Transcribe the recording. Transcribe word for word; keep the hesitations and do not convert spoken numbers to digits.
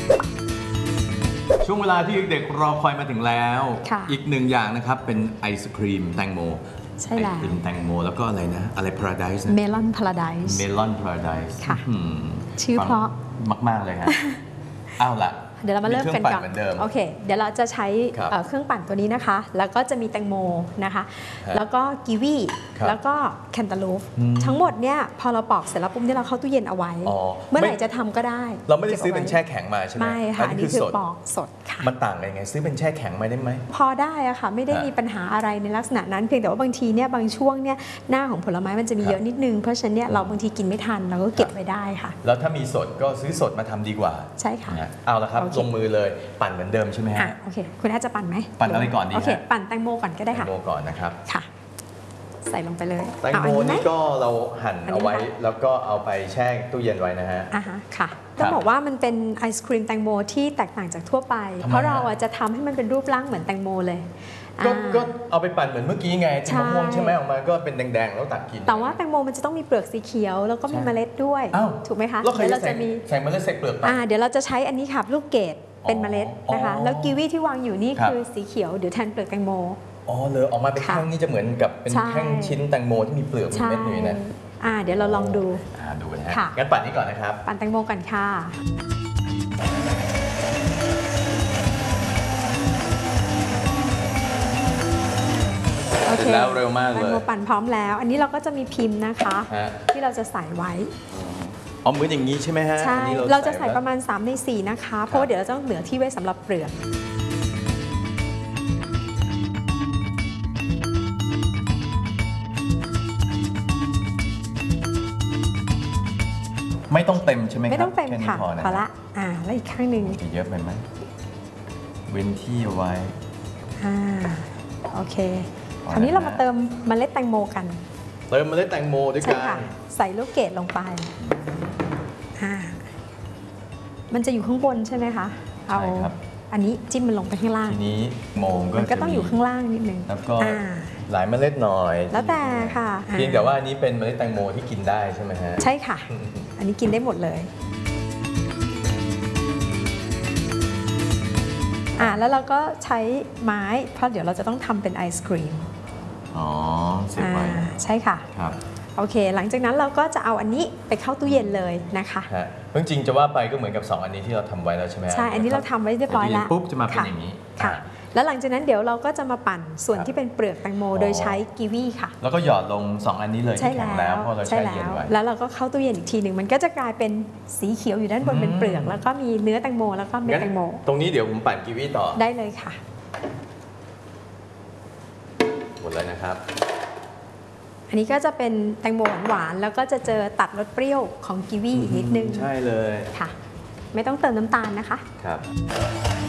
ช่วงเวลาที่เด็กๆรอคอยมาถึงแล้วอีกหนึ่งอย่างนะครับเป็นไอศครีมแตงโมใช่แล้วไอศครีมแตงโมแล้วก็อะไรนะอะไร Paradise เมลอนพาราไดซ์เมลอน Paradise ค่ะชื่อเพราะมากๆเลยฮะอ้าวละเดี๋ยวเรามาเริ่มกันก่อนโอเคเดี๋ยวเราจะใช้เครื่องปั่นตัวนี้นะคะแล้วก็จะมีแตงโมนะคะแล้วก็กีวีแล้วก็แคนตาลูปทั้งหมดเนี่ยพอเราปอกเสร็จแล้วปุ๊บเนี่ยเราเข้าตู้เย็นเอาไว้เมื่อไหร่จะทำก็ได้เราไม่ได้ซื้อเป็นแช่แข็งมาใช่ไหมไม่ค่ะอันนี้คือปอกสดค่ะมันต่างกันยังไงซื้อเป็นแช่แข็งมาได้ไหมพอได้อะค่ะไม่ได้มีปัญหาอะไรในลักษณะนั้นเพียงแต่ว่าบางทีเนี่ยบางช่วงเนี่ยหน้าของผลไม้มันจะมีเยอะนิดนึงเพราะฉะนั้นเนี่ยเราบางทีกินไม่ทันเราก็เก็บไว้ได้ค่ะแล้วถ้ามีสดก็ซื้อสดมาทำดีกว่าใช่ค่ะเอาละครับลงมือเลยปั่นเหมือนเดิมใช่ไหมฮะโอเคคุณอาจจะปั่นไหมปั่นอะไรก่อนดีโอเคปั่นแตงโมก่อนก็ได้ค่ะแตงโมก่อนนะครับค่ะใส่ลงไปเลยแตงโมนี่ก็เราหั่นเอาไว้แล้วก็เอาไปแช่ตู้เย็นไว้นะฮะอ่าฮะค่ะต้องบอกว่ามันเป็นไอศครีมแตงโมที่แตกต่างจากทั่วไปเพราะเราจะทำให้มันเป็นรูปร่างเหมือนแตงโมเลยก็เอาไปปั่นเหมือนเมื่อกี้ไงที่มะม่วงใช่ไหมออกมาก็เป็นแดงๆแล้วตักกินแต่ว่าแตงโมมันจะต้องมีเปลือกสีเขียวแล้วก็มีเมล็ดด้วยถูกไหมคะเดี๋ยวเราจะมีใส่เมล็ดใส่เปลือกอ่าเดี๋ยวเราจะใช้อันนี้ค่ะลูกเกดเป็นเมล็ดนะคะแล้วกีวีที่วางอยู่นี่คือสีเขียวเดี๋ยวแทนเปลือกแตงโมอ๋อเลยออกมาเป็นแท่งนี่จะเหมือนกับเป็นแท่งชิ้นแตงโมที่มีเปลือกมีเม็ดอยู่นะอ่าเดี๋ยวเราลองดูอ่าดูนะฮะงั้นปั่นนี้ก่อนนะครับปั่นแตงโมก่อนค่ะโอเคแล้วเร็วมากเลยแตงโมปั่นพร้อมแล้วอันนี้เราก็จะมีพิมพ์นะคะที่เราจะใส่ไว้อ๋อเหมือนอย่างนี้ใช่ไหมฮะใช่เราจะใส่ประมาณสามในสี่นะคะเพราะว่าเดี๋ยวเราต้องเหลือที่ไว้สำหรับเปลือกไม่ต้องเต็มใช่ไหมครับไม่ต้องเต็มค่ะพอละอ่าแล้วอีกข้างหนึ่งจะเยอะไปไหมเว้นที่ไว้อ่าโอเคคราวนี้เรามาเติมเมล็ดแตงโมกันเติมเมล็ดแตงโมด้วยกันใส่ลูกเกดลงไปอ่ามันจะอยู่ข้างบนใช่ไหมคะเอาอันนี้จิ้มมันลงไปข้างล่างทีนี้โมงก็มันก็ต้องอยู่ข้างล่างนิดนึงแล้วก็หลายเมล็ดหน่อยแล้วแต่ค่ะเพียงแต่ว่าอันนี้เป็นเมล็ดแตงโมที่กินได้ใช่ไหมฮะใช่ค่ะอันนี้กินได้หมดเลยอ่าแล้วเราก็ใช้ไม้เพราะเดี๋ยวเราจะต้องทำเป็นไอศครีมอ๋อเสียบไว้ใช่ค่ะครับโอเคหลังจากนั้นเราก็จะเอาอันนี้ไปเข้าตู้เย็นเลยนะคะจริงๆจะว่าไปก็เหมือนกับสองอันนี้ที่เราทำไว้แล้วใช่ไหมใช่อันนี้เราทำไว้เรียบร้อยแล้วปุ๊บจะมาเป็นอย่างนี้ค่ะแล้วหลังจากนั้นเดี๋ยวเราก็จะมาปั่นส่วนที่เป็นเปลือกแตงโมโดยใช้กีวีค่ะแล้วก็หยอดลงสองอันนี้เลยที่แข็งแล้วเพราะเราแช่เย็นไว้แล้วเราก็เข้าตู้เย็นอีกทีหนึ่งมันก็จะกลายเป็นสีเขียวอยู่ด้านบนเป็นเปลือกแล้วก็มีเนื้อแตงโมแล้วก็เม็ดแตงโมตรงนี้เดี๋ยวผมปั่นกีวีต่อได้เลยค่ะหมดเลยนะครับอันนี้ก็จะเป็นแตงโมหวานๆแล้วก็จะเจอตัดรสเปรี้ยวของกีวีอีกนิดนึงใช่เลยค่ะไม่ต้องเติมน้ำตาลนะคะครับ